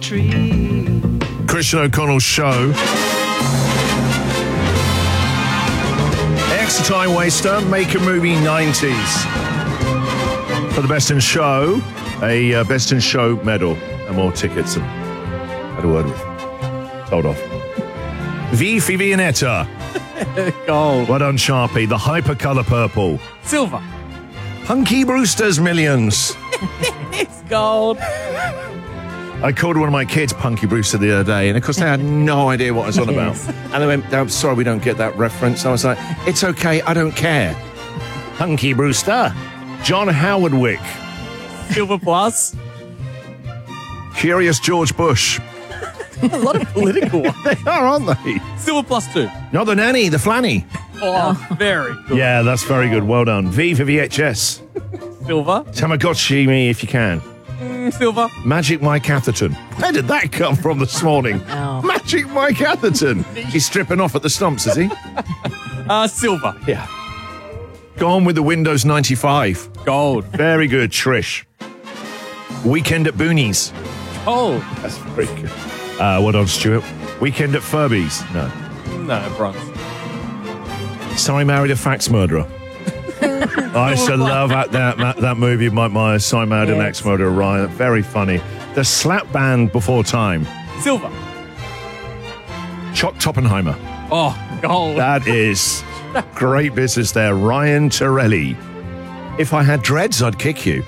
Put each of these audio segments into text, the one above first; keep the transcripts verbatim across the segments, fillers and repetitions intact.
tree. Christian O'Connell Show. Extra Time Waster, Make a Movie nineties. For the Best in Show, a uh, Best in Show medal and more tickets. Had a word with. Hold off. V for Viennetta. Gold. Well done, Sharpie. The Hypercolour Purple. Silver. Punky Brewster's Millions. It's gold. I called one of my kids Punky Brewster the other day, and of course they had no idea what I was on about. Yes. And they went, I'm sorry, we don't get that reference. I was like, it's okay, I don't care. Punky Brewster. John Howard Wick. Silver plus. Curious George Bush. A lot of political ones. They are, aren't they? Silver plus two. Not the nanny, the flanny. Oh, very good. Yeah, that's very good. Well done. V for V H S. Silver. Tamagotchi me if you can. Mm, silver. Magic Mike Atherton. Where did that come from this morning? Oh. Magic Mike Atherton. He's stripping off at the stumps, is he? Uh, silver. Yeah. Gone with the Windows ninety-five. Gold. Very good, Trish. Weekend at Boonies. Gold. That's very good. Uh, what on, Stuart? Weekend at Furbies. No. No, bronze. Sorry, Married a Fax Murderer. I used to love that, that, that, that movie, Mike Myers, Sorry, Married an Yes. Ex Murderer, Ryan. Very funny. The Slap Band Before Time. Silver. Chuck Toppenheimer. Oh, gold. That is great business there. Ryan Torelli. If I had dreads, I'd kick you.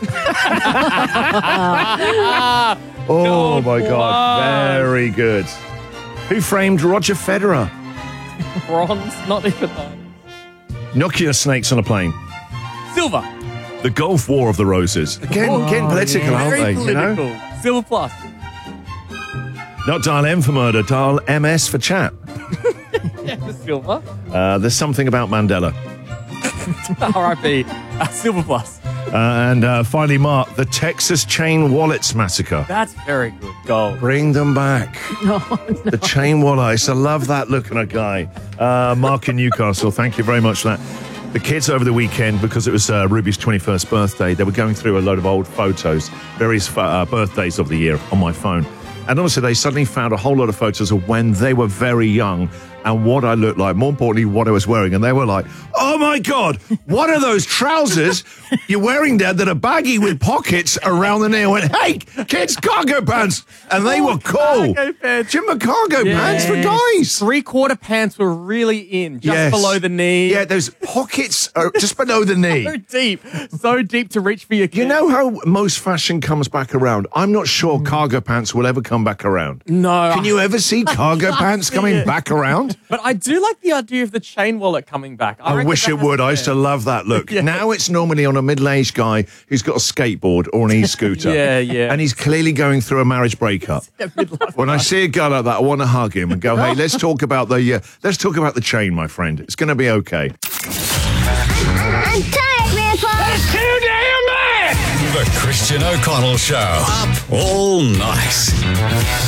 Oh, my God. Very good. Who framed Roger Federer? Bronze. Not even that. Nokia Snakes on a Plane. Silver. The Gulf War of the Roses. Again, Oh, getting political, yeah. aren't Very they? political. You know? Silver plus. Not dial M for murder, dial M S for chat. Yeah, silver. Uh, there's something about Mandela. R I P. Uh, silver plus. Uh, and uh, finally, Mark, the Texas Chain Wallets Massacre. That's very good. Gold. Bring them back. The chain wallet. I used to love that look on a guy. Uh, Mark in Newcastle, thank you very much for that. The kids over the weekend, because it was uh, Ruby's twenty-first birthday, they were going through a load of old photos, various uh, birthdays of the year on my phone. And honestly, they suddenly found a whole lot of photos of when they were very young and what I looked like, more importantly, what I was wearing. And they were like, oh my God, what are those trousers you're wearing there that are baggy with pockets around the knee? I went, hey, kids, cargo pants. And they were cool. Cargo pants. Jim cargo Yes. pants for guys. Three-quarter pants were really in, just Yes. below the knee. Yeah, those pockets are just below the knee. So deep. So deep to reach for your kid. You know how most fashion comes back around? I'm not sure cargo pants will ever come back around. No. Can you ever see cargo can't pants see coming it. back around? But I do like the idea of the chain wallet coming back. I, I reckon wish that it has would. to I used to be- love that look. Yeah. Now it's normally on a middle-aged guy who's got a skateboard or an e-scooter. Yeah, yeah. And he's clearly going through a marriage breakup. When I see a guy like that, I want to hug him and go, hey, let's talk about the uh, let's talk about the chain, my friend. It's going to be okay. I'm tired, Grandpa. That's too damn bad! The Christian O'Connell Show. Up all night.